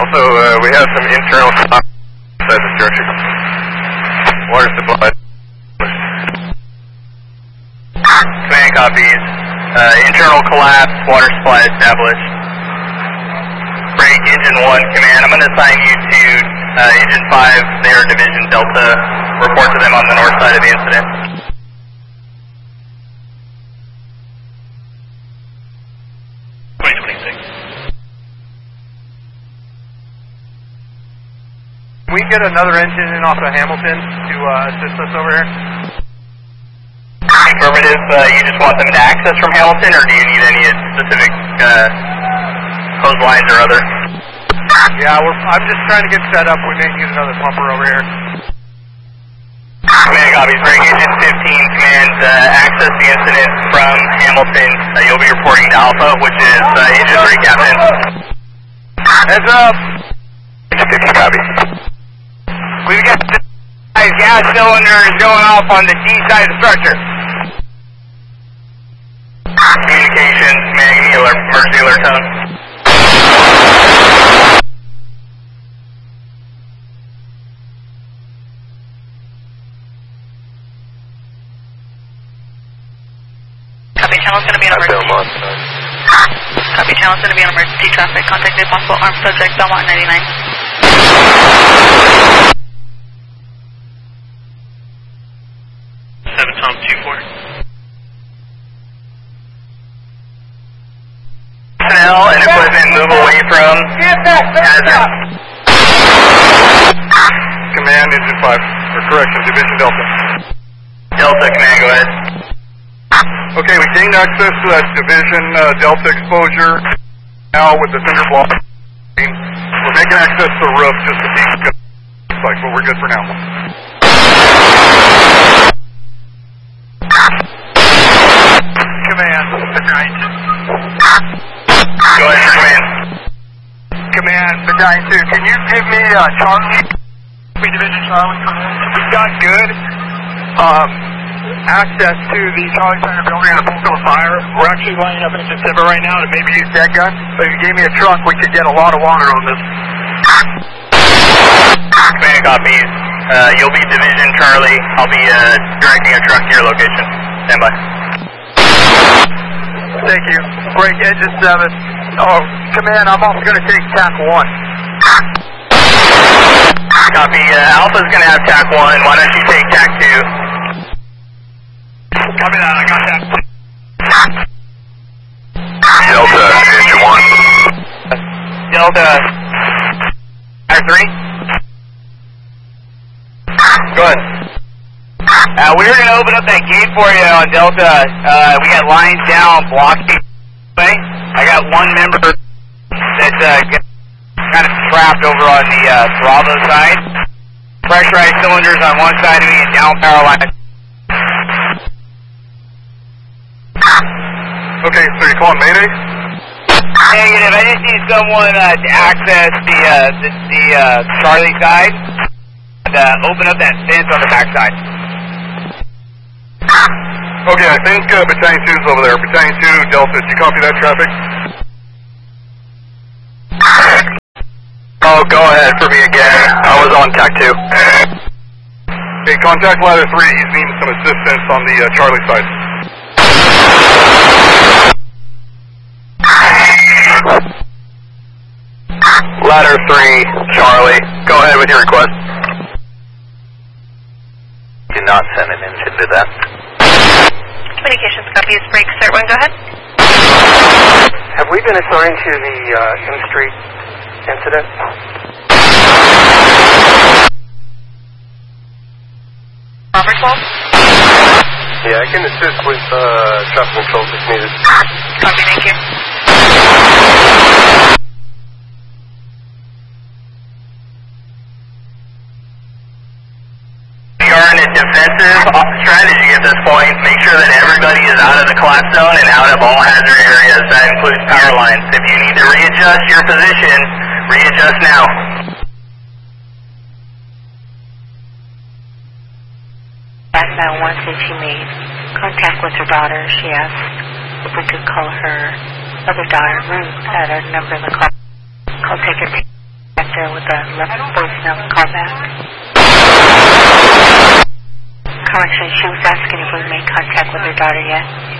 Also, we have some internal inside the structure. Water supply. Command copies. Internal collapse, water supply established. Break engine 1, command. I'm going to assign you to engine 5, their division Delta. Report to them on the north side of the incident. Can we get another engine in off of Hamilton to assist us over here? Affirmative. You just want them to access from Hamilton, or do you need any specific hose lines or other? Yeah, I'm just trying to get set up. We may need another pumper over here. Command copies. Break engine 15. Command access the incident from Hamilton. You'll be reporting to Alpha, which is engine 3 captain. Heads up. 50 copy. We've got gas cylinders going off on the D side of the structure. Communications, command, emergency alert tone. Copy, channel's going to be on emergency. Copy, channel's going to be on emergency traffic. Contact if possible armed subject, Belmont 99. 7 Tom 24. Personnel and equipment move away from hazard. Command, engine 5, or correction, division Delta. Delta, command, go ahead. Okay, we gained access to that division Delta exposure. Now with the cinder block, we're making access to the roof just to be good, but we're good for now. Command. Go ahead, command. Command, Battalion 2, can you give me Charlie? Division Charlie. We've got good access to the Charlie Center building on a Pulco fire. We're actually lining up in December right now to maybe use that gun. But if you gave me a truck, we could get a lot of water on this. Command copies. You'll be Division Charlie. I'll be directing a truck to your location. Stand by. Thank you. Break engine 7. Oh, command, I'm also going to take TAC 1. Copy. Alpha's going to have TAC 1. Why don't you take TAC 2? Copy that, I got that. Delta, engine 1. Delta, TAC 3. Go ahead. We're going to open up that gate for you on Delta. We got lines down, blocking. I got one member that's kind of trapped over on the Bravo side. Pressurized cylinders on one side of me and down power line. Okay, so you're calling Mayday? Negative. I just need someone to access the Charlie side and open up that fence on the back side. Okay, I think Battalion 2 is over there. Battalion 2, Delta, did you copy that traffic? Oh, go ahead for me again. I was on TAC 2. Okay, contact ladder 3. He's needing some assistance on the Charlie side. Ladder 3, Charlie. Go ahead with your request. Do not send an engine to that. Communications copies, break, start 1, go ahead. Have we been assigned to the M Street incident? Robert Wolf? Yeah, I can assist with traffic controls if needed. Copy, thank you. We are in a defensive strategy at this point. Make sure that everybody is out of the collapse zone and out of all hazard areas. That includes power lines. If you need to readjust your position, readjust now. Last night once that she made contact with her daughter, she asked if we could call her other daughter, Ruth, at a number in the call. Call taker share with the left voicemail call back. Correction, she was asking if we made contact with her daughter yet.